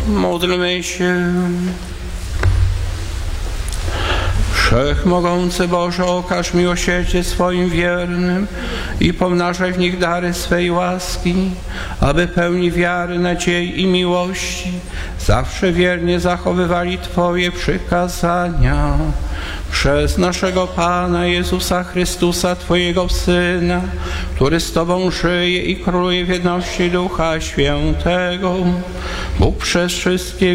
Módlmy się. Wszechmogący Boże, okaż miłosierdzie swoim wiernym i pomnażaj w nich dary swej łaski, aby pełni wiary, nadziei i miłości zawsze wiernie zachowywali Twoje przykazania. Przez naszego Pana Jezusa Chrystusa, Twojego Syna, który z Tobą żyje i króluje w jedności Ducha Świętego, Bóg przez wszystkie